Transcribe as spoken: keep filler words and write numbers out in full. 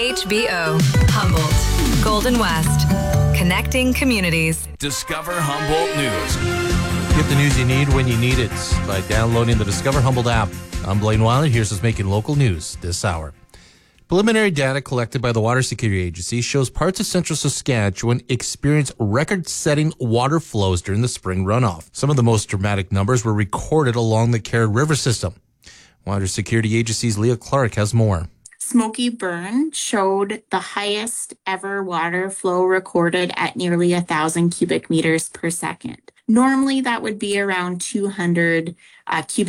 H B O, Humboldt, Golden West, connecting communities. Discover Humboldt News. Get the news you need when you need it by downloading the Discover Humboldt app. I'm Blaine Weiler. Here's what's making local news this hour. Preliminary data collected by the Water Security Agency shows parts of central Saskatchewan experienced record-setting water flows during the spring runoff. Some of the most dramatic numbers were recorded along the Caird River system. Water Security Agency's Leah Clark has more. Smoky Burn showed the highest ever water flow recorded at nearly a thousand cubic meters per second. Normally, that would be around two hundred uh, cubic